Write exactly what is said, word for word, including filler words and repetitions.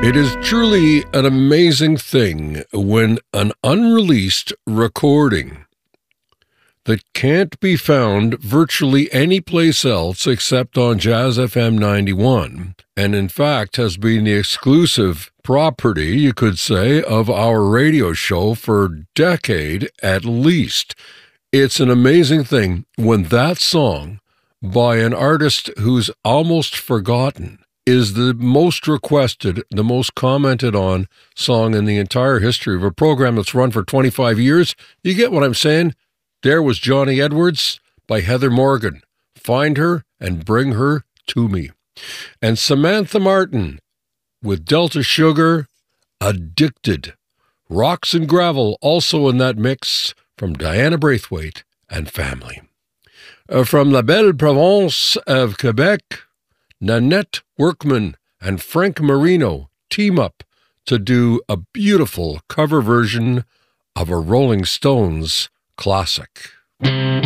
It is truly an amazing thing when an unreleased recording that can't be found virtually any place else except on Jazz F M ninety-one, and in fact has been the exclusive property, you could say, of our radio show for a decade at least. It's an amazing thing when that song by an artist who's almost forgotten is the most requested, the most commented on song in the entire history of a program that's run for twenty-five years. You get what I'm saying? There was Johnny Edwards by Heather Morgan. Find her and bring her to me. And Samantha Martin with Delta Sugar, Addicted. Rocks and Gravel also in that mix from Diana Braithwaite and family. Uh, from La Belle Provence of Quebec, Nanette Workman and Frank Marino team up to do a beautiful cover version of a Rolling Stones classic.